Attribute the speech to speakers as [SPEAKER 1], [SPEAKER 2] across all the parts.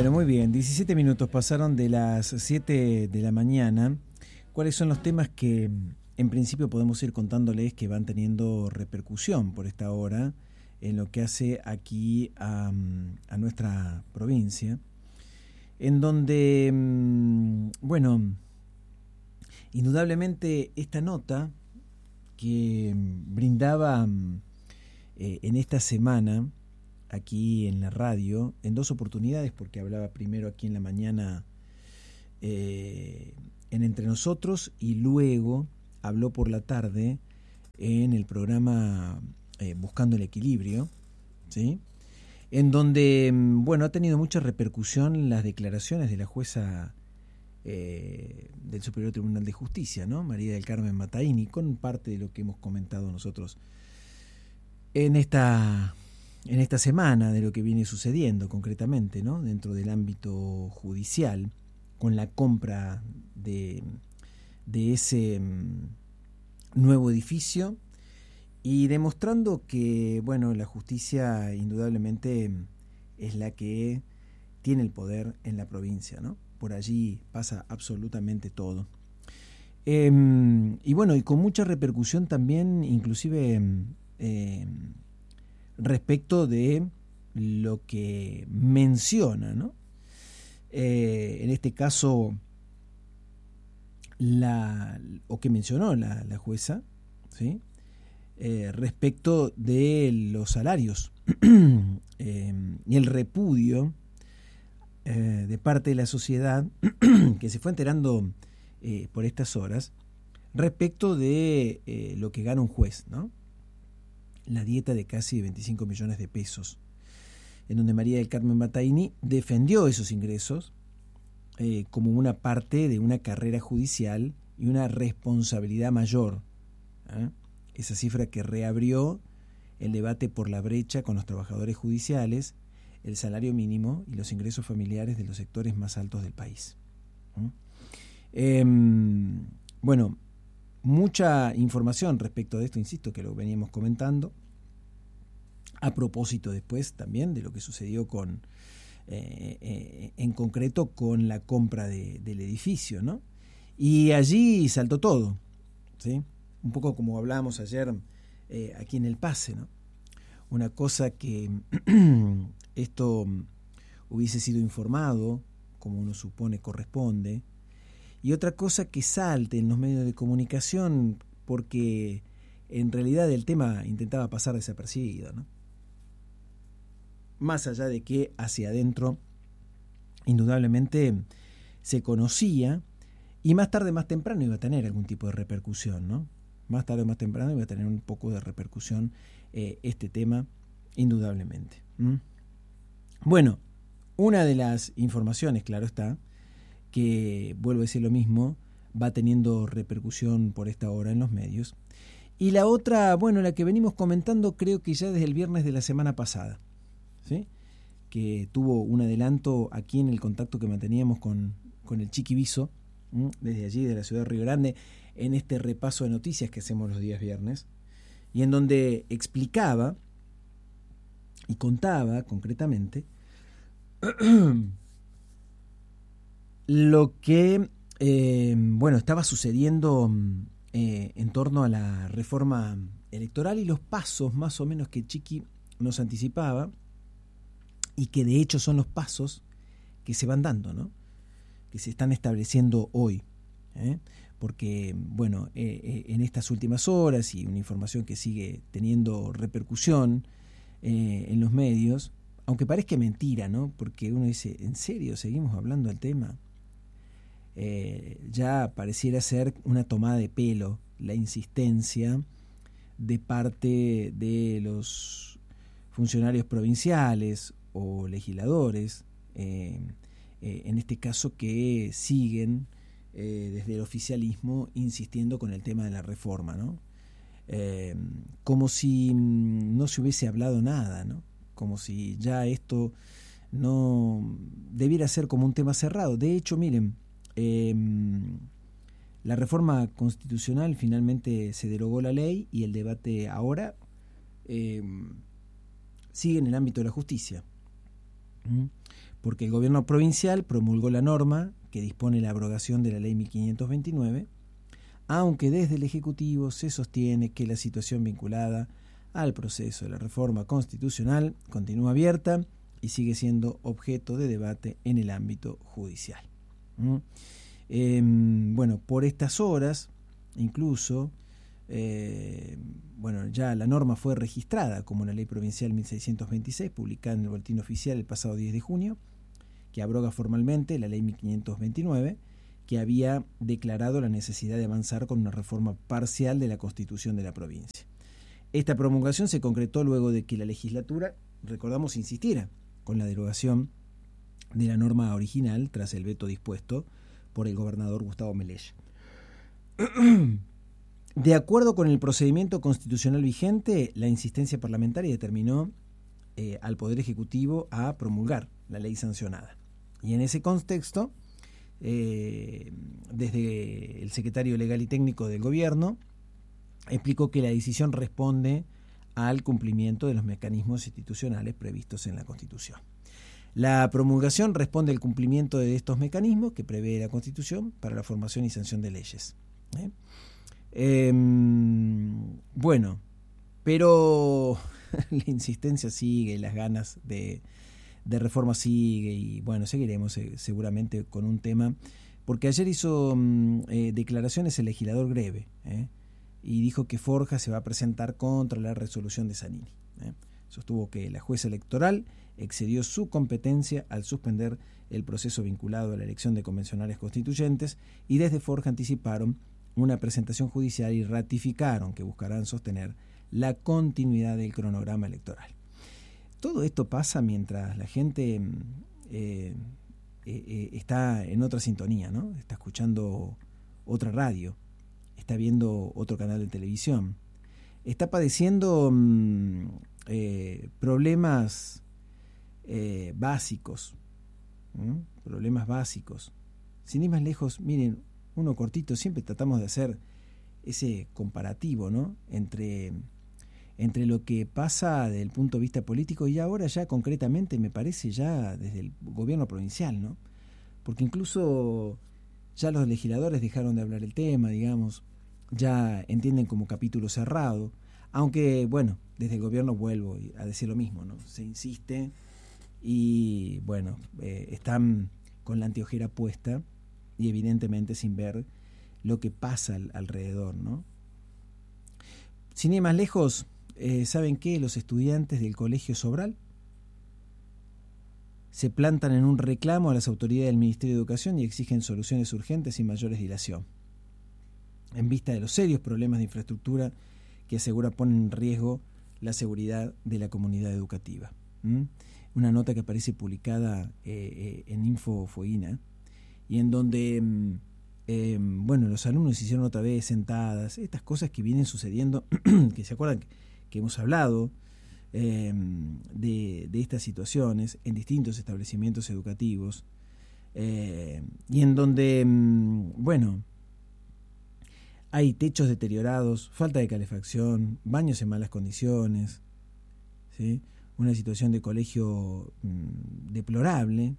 [SPEAKER 1] Bueno, muy bien. 17 minutos pasaron de las 7 de la mañana. ¿Cuáles son los temas que en principio podemos ir contándoles que van teniendo repercusión por esta hora en lo que hace aquí a nuestra provincia? En donde, bueno, indudablemente esta nota que brindaba en esta semana aquí en la radio, en dos oportunidades, porque hablaba primero aquí en la mañana en Entre Nosotros y luego habló por la tarde en el programa Buscando el Equilibrio, ¿sí? En donde, bueno, ha tenido mucha repercusión las declaraciones de la jueza del Superior Tribunal de Justicia, ¿no? María del Carmen Mataini, con parte de lo que hemos comentado nosotros en esta semana, de lo que viene sucediendo concretamente, ¿no? Dentro del ámbito judicial, con la compra de ese nuevo edificio y demostrando que, bueno, la justicia indudablemente es la que tiene el poder en la provincia, ¿no? Por allí pasa absolutamente todo. Y bueno, y con mucha repercusión también, inclusive respecto de lo que menciona, ¿no? En este caso, o que mencionó la jueza, ¿sí? Respecto de los salarios y el repudio de parte de la sociedad que se fue enterando por estas horas respecto de lo que gana un juez, ¿no? La dieta de casi 25 millones de pesos, en donde María del Carmen Mataini defendió esos ingresos como una parte de una carrera judicial y una responsabilidad mayor. Esa cifra que reabrió el debate por la brecha con los trabajadores judiciales, el salario mínimo y los ingresos familiares de los sectores más altos del país. Bueno, mucha información respecto de esto, insisto, que lo veníamos comentando, a propósito después también de lo que sucedió en concreto con la compra del edificio, ¿no? Y allí saltó todo, ¿sí? Un poco como hablábamos ayer aquí en El Pase, ¿no? Una cosa que esto hubiese sido informado, como uno supone corresponde, y otra cosa que salte en los medios de comunicación porque en realidad el tema intentaba pasar desapercibido, ¿no? Más allá de que hacia adentro indudablemente se conocía y más tarde más temprano iba a tener algún tipo de repercusión, ¿no? Más tarde o más temprano iba a tener un poco de repercusión este tema, indudablemente. Bueno, una de las informaciones, claro está, que, vuelvo a decir lo mismo, va teniendo repercusión por esta hora en los medios. Y la otra, bueno, la que venimos comentando creo que ya desde el viernes de la semana pasada, ¿sí? Que tuvo un adelanto aquí en el contacto que manteníamos con el Chiqui Viso, desde allí, de la ciudad de Río Grande, en este repaso de noticias que hacemos los días viernes, y en donde explicaba y contaba concretamente lo que bueno, estaba sucediendo en torno a la reforma electoral y los pasos más o menos que Chiqui nos anticipaba y que de hecho son los pasos que se van dando, ¿no? Que se están estableciendo hoy, porque bueno, en estas últimas horas y una información que sigue teniendo repercusión en los medios, aunque parezca mentira, ¿no? Porque uno dice, ¿en serio seguimos hablando del tema? Ya pareciera ser una tomada de pelo la insistencia de parte de los funcionarios provinciales o legisladores, en este caso que siguen desde el oficialismo insistiendo con el tema de la reforma, ¿no? Como si no se hubiese hablado nada, ¿no? Como si ya esto no debiera ser como un tema cerrado. De hecho, miren, la reforma constitucional finalmente se derogó la ley y el debate ahora sigue en el ámbito de la justicia. porque el gobierno provincial promulgó la norma que dispone la abrogación de la ley 1529, aunque desde el Ejecutivo se sostiene que la situación vinculada al proceso de la reforma constitucional continúa abierta y sigue siendo objeto de debate en el ámbito judicial. Bueno, por estas horas, incluso, ya la norma fue registrada como la Ley Provincial 1626, publicada en el Boletín Oficial el pasado 10 de junio, que abroga formalmente la Ley 1529, que había declarado la necesidad de avanzar con una reforma parcial de la Constitución de la provincia. Esta promulgación se concretó luego de que la legislatura, recordamos, insistiera con la derogación de la norma original tras el veto dispuesto por el gobernador Gustavo Melella. De acuerdo con el procedimiento constitucional vigente, la insistencia parlamentaria determinó al Poder Ejecutivo a promulgar la ley sancionada. Y en ese contexto, desde el secretario legal y técnico del gobierno, explicó que la decisión responde al cumplimiento de los mecanismos institucionales previstos en la Constitución. La promulgación responde al cumplimiento de estos mecanismos que prevé la Constitución para la formación y sanción de leyes. Bueno, pero la insistencia sigue, las ganas de reforma sigue, y bueno, seguiremos seguramente con un tema, porque ayer hizo declaraciones el legislador Greve, y dijo que Forja se va a presentar contra la resolución de Zanini. Sostuvo que la jueza electoral excedió su competencia al suspender el proceso vinculado a la elección de convencionales constituyentes, y desde Forja anticiparon una presentación judicial y ratificaron que buscarán sostener la continuidad del cronograma electoral. Todo esto pasa mientras la gente está en otra sintonía, ¿no? Está escuchando otra radio, está viendo otro canal de televisión, está padeciendo problemas básicos, Sin ir más lejos, miren, uno cortito, siempre tratamos de hacer ese comparativo, ¿no? Entre lo que pasa desde el punto de vista político y ahora ya concretamente, me parece, ya desde el gobierno provincial, ¿no? Porque incluso ya los legisladores dejaron de hablar el tema, digamos, ya entienden como capítulo cerrado, aunque, bueno, desde el gobierno vuelvo a decir lo mismo, ¿no? Se insiste y, bueno, están con la anteojera puesta y evidentemente sin ver lo que pasa alrededor, ¿no? Sin ir más lejos, ¿saben qué? Los estudiantes del Colegio Sobral se plantan en un reclamo a las autoridades del Ministerio de Educación y exigen soluciones urgentes y mayores dilación, en vista de los serios problemas de infraestructura que asegura ponen en riesgo la seguridad de la comunidad educativa. Una nota que aparece publicada en Info Fueguina, y en donde los alumnos hicieron otra vez sentadas, estas cosas que vienen sucediendo, que se acuerdan que hemos hablado de estas situaciones en distintos establecimientos educativos, y en donde hay techos deteriorados, falta de calefacción, baños en malas condiciones, ¿sí? Una situación de colegio deplorable,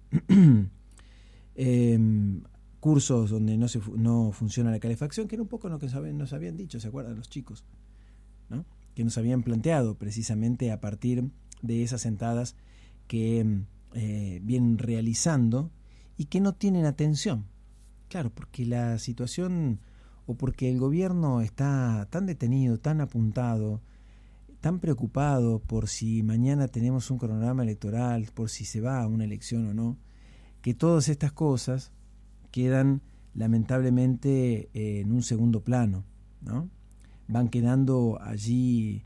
[SPEAKER 1] cursos donde no funciona la calefacción, que era un poco lo que nos habían dicho, ¿se acuerdan los chicos? ¿No? Que nos habían planteado precisamente a partir de esas sentadas que vienen realizando y que no tienen atención. Claro, porque la situación, o porque el gobierno está tan detenido, tan apuntado, tan preocupado por si mañana tenemos un cronograma electoral, por si se va a una elección o no, que todas estas cosas quedan lamentablemente en un segundo plano, ¿no? Van quedando allí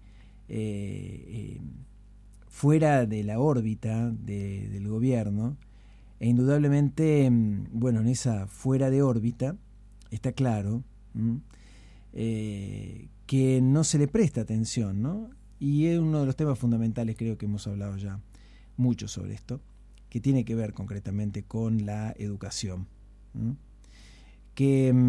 [SPEAKER 1] fuera de la órbita del gobierno, e indudablemente, en esa fuera de órbita está claro que no se le presta atención, ¿no? Y es uno de los temas fundamentales, creo que hemos hablado ya mucho sobre esto, que tiene que ver concretamente con la educación. Que,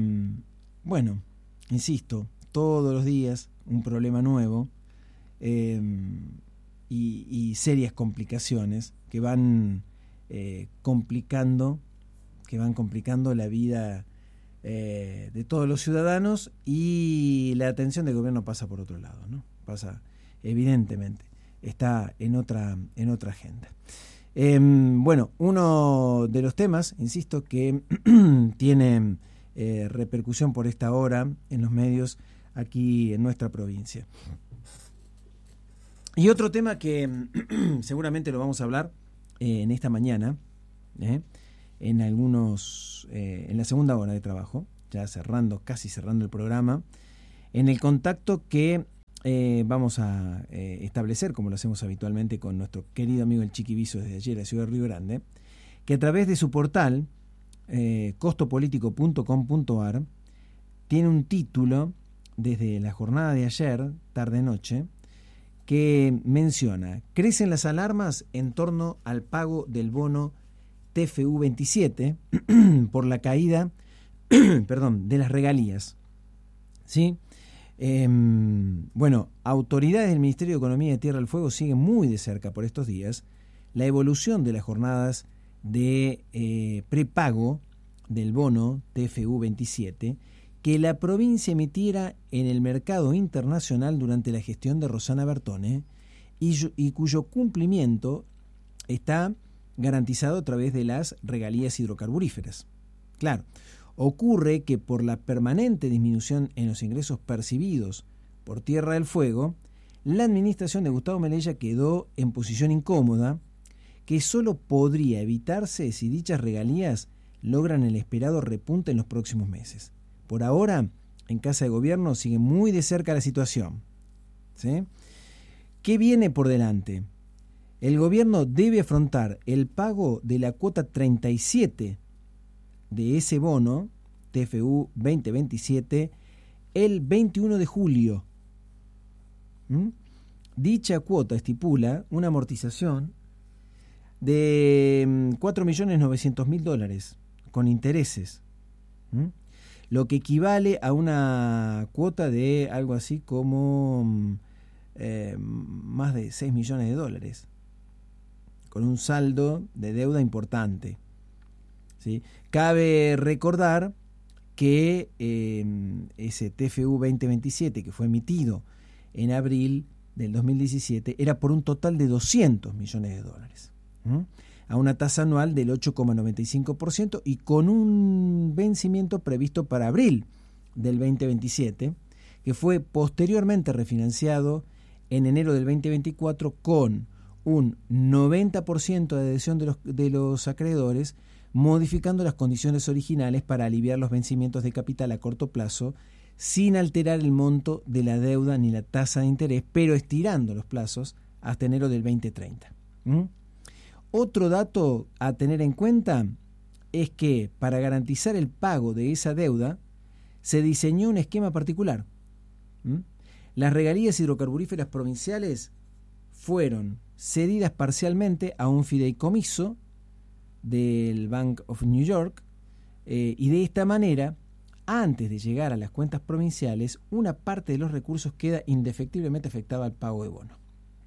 [SPEAKER 1] insisto, todos los días un problema nuevo y serias complicaciones que van complicando la vida de todos los ciudadanos, y la atención del gobierno pasa por otro lado, ¿no? Pasa, evidentemente, está en otra agenda. Bueno, uno de los temas, insisto, que tiene repercusión por esta hora en los medios aquí en nuestra provincia. Y otro tema que seguramente lo vamos a hablar en esta mañana, en la segunda hora de trabajo, ya casi cerrando el programa, en el contacto que vamos a establecer, como lo hacemos habitualmente con nuestro querido amigo el Chiqui Viso desde ayer, de Ciudad de Río Grande, que a través de su portal costopolitico.com.ar tiene un título desde la jornada de ayer, tarde-noche, que menciona: crecen las alarmas en torno al pago del bono TFU 27 por la caída de las regalías. ¿Sí? Bueno, autoridades del Ministerio de Economía y Tierra del Fuego siguen muy de cerca por estos días la evolución de las jornadas de prepago del bono TFU 27 que la provincia emitiera en el mercado internacional durante la gestión de Rosana Bertone y cuyo cumplimiento está garantizado a través de las regalías hidrocarburíferas. Claro, ocurre que por la permanente disminución en los ingresos percibidos por Tierra del Fuego, la administración de Gustavo Melella quedó en posición incómoda que solo podría evitarse si dichas regalías logran el esperado repunte en los próximos meses. Por ahora, en Casa de Gobierno sigue muy de cerca la situación. ¿Sí? ¿Qué viene por delante? El gobierno debe afrontar el pago de la cuota 37 de ese bono, TFU 2027, el 21 de julio. Dicha cuota estipula una amortización de $4.900.000 con intereses, lo que equivale a una cuota de algo así como más de $6 millones, con un saldo de deuda importante. ¿Sí? Cabe recordar que ese TFU 2027 que fue emitido en abril del 2017 era por un total de $200 millones, a una tasa anual del 8,95% y con un vencimiento previsto para abril del 2027, que fue posteriormente refinanciado en enero del 2024 con un 90% de adhesión de los acreedores, modificando las condiciones originales para aliviar los vencimientos de capital a corto plazo, sin alterar el monto de la deuda ni la tasa de interés, pero estirando los plazos hasta enero del 2030. Otro dato a tener en cuenta es que para garantizar el pago de esa deuda se diseñó un esquema particular. Las regalías hidrocarburíferas provinciales fueron cedidas parcialmente a un fideicomiso del Bank of New York y de esta manera, antes de llegar a las cuentas provinciales, una parte de los recursos queda indefectiblemente afectada al pago de bono.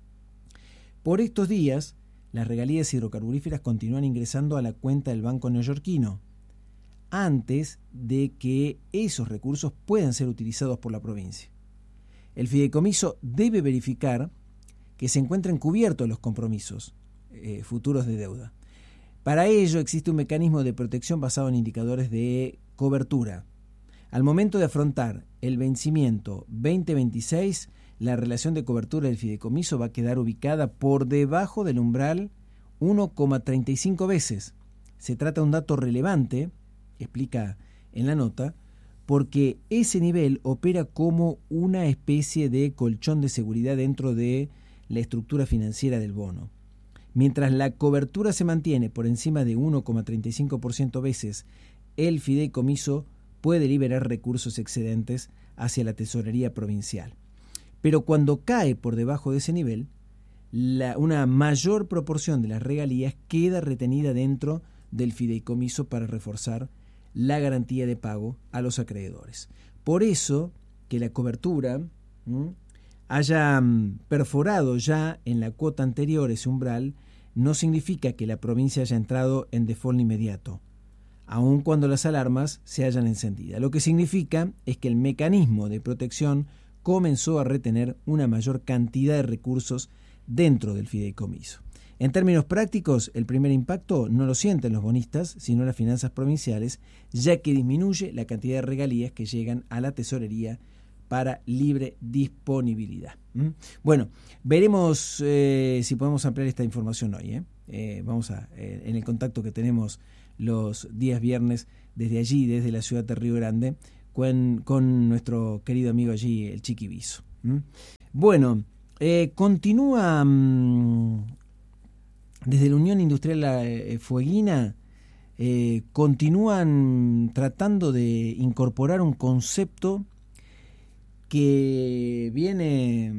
[SPEAKER 1] Por estos días, las regalías hidrocarburíferas continúan ingresando a la cuenta del banco neoyorquino, antes de que esos recursos puedan ser utilizados por la provincia. El fideicomiso debe verificar que se encuentren cubiertos los compromisos futuros de deuda. Para ello existe un mecanismo de protección basado en indicadores de cobertura. Al momento de afrontar el vencimiento 2026, la relación de cobertura del fideicomiso va a quedar ubicada por debajo del umbral 1,35 veces. Se trata de un dato relevante, explica en la nota, porque ese nivel opera como una especie de colchón de seguridad dentro de la estructura financiera del bono. Mientras la cobertura se mantiene por encima de 1,35% veces, el fideicomiso puede liberar recursos excedentes hacia la tesorería provincial. Pero cuando cae por debajo de ese nivel, una mayor proporción de las regalías queda retenida dentro del fideicomiso para reforzar la garantía de pago a los acreedores. Por eso que la cobertura haya perforado ya en la cuota anterior ese umbral no significa que la provincia haya entrado en default inmediato, aun cuando las alarmas se hayan encendido. Lo que significa es que el mecanismo de protección comenzó a retener una mayor cantidad de recursos dentro del fideicomiso. En términos prácticos, el primer impacto no lo sienten los bonistas, sino las finanzas provinciales, ya que disminuye la cantidad de regalías que llegan a la tesorería para libre disponibilidad. Bueno, veremos si podemos ampliar esta información hoy. Vamos en el contacto que tenemos los días viernes desde allí, desde la ciudad de Río Grande, con nuestro querido amigo allí, el Chiqui Viso. Bueno, continúa desde la Unión Industrial Fueguina, continúan tratando de incorporar un concepto que viene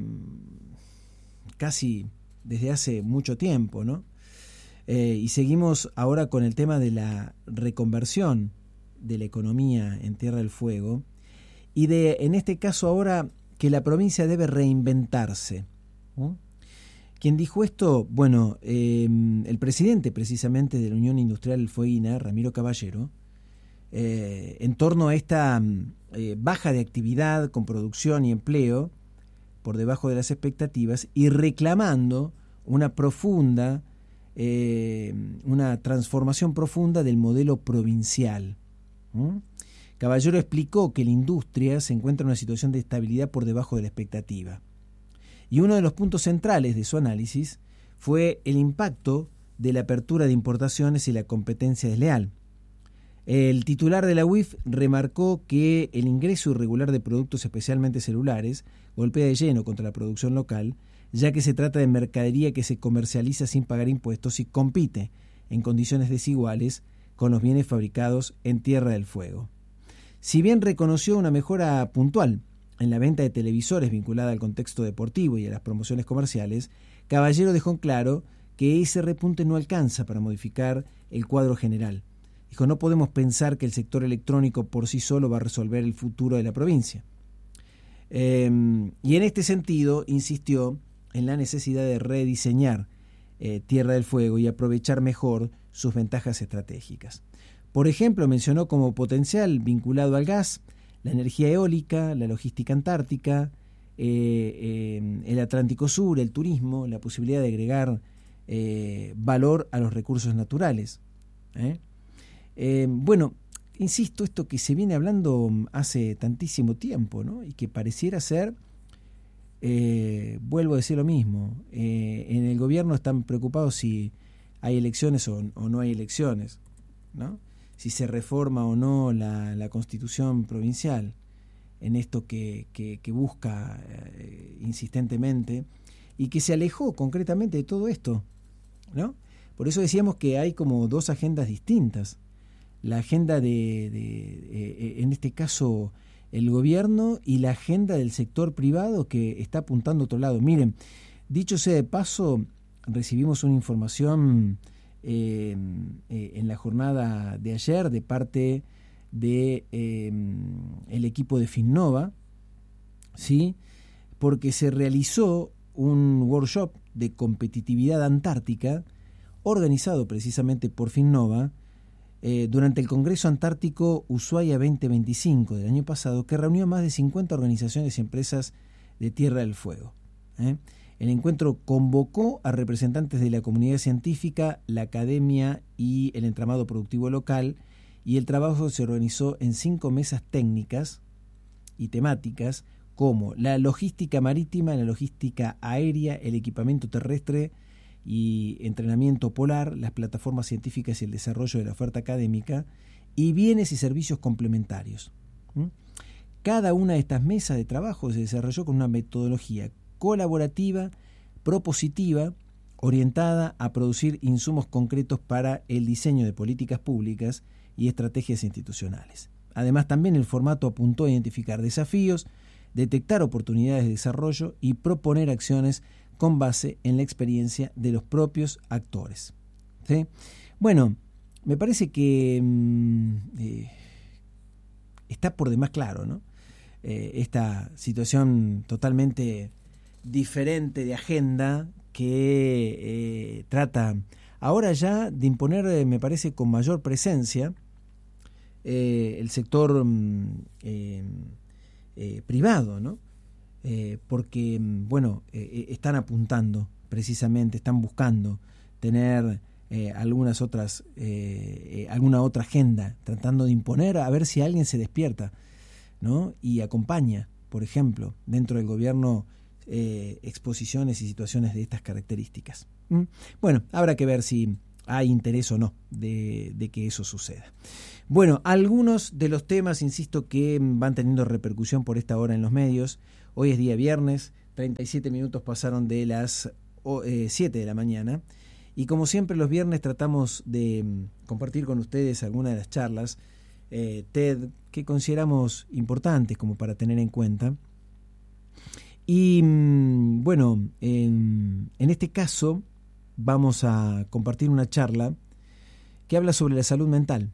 [SPEAKER 1] casi desde hace mucho tiempo, ¿no? Y seguimos ahora con el tema de la reconversión de la economía en Tierra del Fuego y en este caso ahora que la provincia debe reinventarse. ¿Quién dijo esto? Bueno, el presidente precisamente de la Unión Industrial Fueguina, Ramiro Caballero, en torno a esta baja de actividad con producción y empleo por debajo de las expectativas y reclamando una transformación profunda del modelo provincial. Caballero explicó que la industria se encuentra en una situación de estabilidad por debajo de la expectativa. Y uno de los puntos centrales de su análisis fue el impacto de la apertura de importaciones y la competencia desleal. El titular de la UIF remarcó que el ingreso irregular de productos, especialmente celulares, golpea de lleno contra la producción local, ya que se trata de mercadería que se comercializa sin pagar impuestos y compite en condiciones desiguales con los bienes fabricados en Tierra del Fuego. Si bien reconoció una mejora puntual en la venta de televisores vinculada al contexto deportivo y a las promociones comerciales, Caballero dejó en claro que ese repunte no alcanza para modificar el cuadro general. Dijo, no podemos pensar que el sector electrónico por sí solo va a resolver el futuro de la provincia. Y en este sentido insistió en la necesidad de rediseñar Tierra del Fuego y aprovechar mejor sus ventajas estratégicas. Por ejemplo, mencionó como potencial vinculado al gas, la energía eólica, la logística antártica, el Atlántico Sur, el turismo, la posibilidad de agregar valor a los recursos naturales. Bueno, insisto, esto que se viene hablando hace tantísimo tiempo, ¿no? Y que pareciera ser, vuelvo a decir lo mismo, en el gobierno están preocupados si hay elecciones o no hay elecciones, ¿no? Si se reforma o no la Constitución provincial, en esto que busca insistentemente y que se alejó concretamente de todo esto, ¿no? Por eso decíamos que hay como dos agendas distintas. La agenda en este caso, el gobierno y la agenda del sector privado que está apuntando a otro lado. Miren, dicho sea de paso, recibimos una información en la jornada de ayer de parte de el equipo de Finnova, ¿sí? Porque se realizó un workshop de competitividad antártica organizado precisamente por Finnova durante el Congreso Antártico Ushuaia 2025 del año pasado, que reunió más de 50 organizaciones y empresas de Tierra del Fuego. El encuentro convocó a representantes de la comunidad científica, la academia y el entramado productivo local, y el trabajo se organizó en 5 mesas técnicas y temáticas como la logística marítima, la logística aérea, el equipamiento terrestre y entrenamiento polar, las plataformas científicas y el desarrollo de la oferta académica, y bienes y servicios complementarios. Cada una de estas mesas de trabajo se desarrolló con una metodología colaborativa, propositiva, orientada a producir insumos concretos para el diseño de políticas públicas y estrategias institucionales. Además, también el formato apuntó a identificar desafíos, detectar oportunidades de desarrollo y proponer acciones con base en la experiencia de los propios actores. ¿Sí? Bueno, me parece que está por demás claro, ¿no? Esta situación totalmente diferente de agenda que trata ahora ya de imponer, me parece, con mayor presencia el sector privado, ¿no? Porque, bueno, están apuntando precisamente, están buscando tener alguna otra agenda, tratando de imponer a ver si alguien se despierta, ¿no? Y acompaña, por ejemplo, dentro del gobierno exposiciones y situaciones de estas características. Bueno, habrá que ver si hay interés o no de que eso suceda. Bueno, algunos de los temas, insisto, que van teniendo repercusión por esta hora en los medios. Hoy es día viernes, 37 minutos pasaron de las 7 de la mañana. Y como siempre los viernes tratamos de compartir con ustedes algunas de las charlas TED que consideramos importantes como para tener en cuenta. Y bueno, en este caso vamos a compartir una charla que habla sobre la salud mental.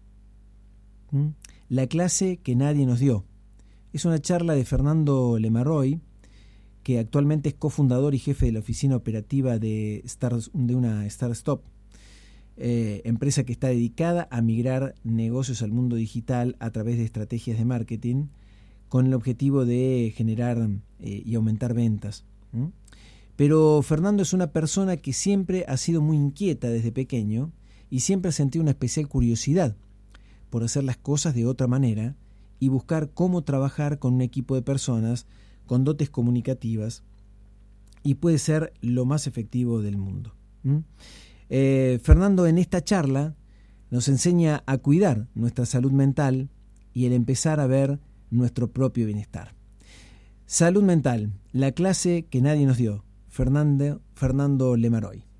[SPEAKER 1] La clase que nadie nos dio. Es una charla de Fernando Lemarroy, que actualmente es cofundador y jefe de la oficina operativa de una startup, empresa que está dedicada a migrar negocios al mundo digital a través de estrategias de marketing con el objetivo de generar y aumentar ventas. Pero Fernando es una persona que siempre ha sido muy inquieta desde pequeño y siempre ha sentido una especial curiosidad por hacer las cosas de otra manera y buscar cómo trabajar con un equipo de personas con dotes comunicativas y puede ser lo más efectivo del mundo. Fernando en esta charla nos enseña a cuidar nuestra salud mental y el empezar a ver nuestro propio bienestar. Salud mental, la clase que nadie nos dio. Fernando Lemarroy.